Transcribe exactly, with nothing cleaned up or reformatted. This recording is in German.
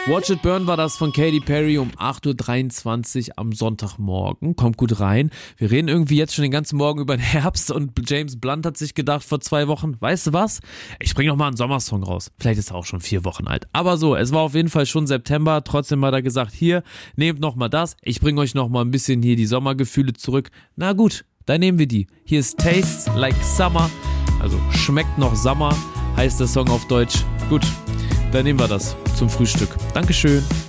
Watch It Burn war das von Katy Perry um acht Uhr dreiundzwanzig am Sonntagmorgen. Kommt gut rein. Wir reden irgendwie jetzt schon den ganzen Morgen über den Herbst und James Blunt hat sich gedacht vor zwei Wochen, weißt du was? Ich bring noch mal einen Sommersong raus. Vielleicht ist er auch schon vier Wochen alt. Aber so, es war auf jeden Fall schon September. Trotzdem hat er gesagt, hier, nehmt noch mal das. Ich bringe euch noch mal ein bisschen hier die Sommergefühle zurück. Na gut, dann nehmen wir die. Hier ist Tastes Like Summer. Also schmeckt noch Sommer, heißt der Song auf Deutsch. Gut, dann nehmen wir das zum Frühstück. Dankeschön.